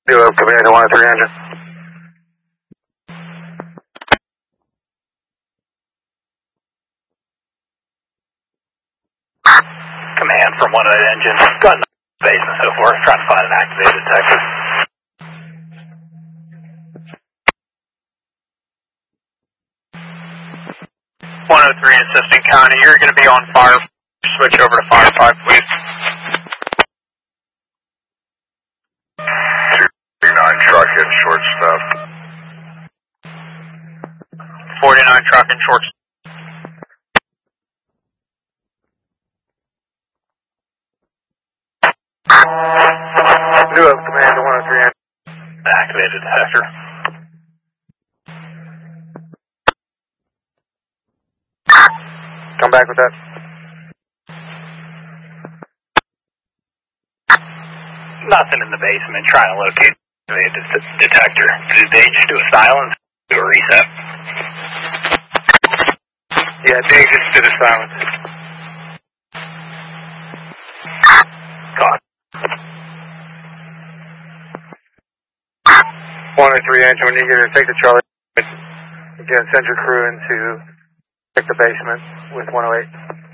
Zero, Command 103 engine. Command from 108 engine. Got in base and so forth. Trying to find an activated detector. 103 assistant county. You're going to be on fire. Switch over to fire 5, please. 239 truck and short stop. 49 truck and short stop. Zero, Command 103 engine. Activated detector. Come back with that. Nothing in the basement. Trying to locate the detector. Did they just do a silence? Do a reset? Yeah, they just did a silence. Caught. 103 engine, when you're going to take the Charlie, again, send your crew in to check the basement with 108.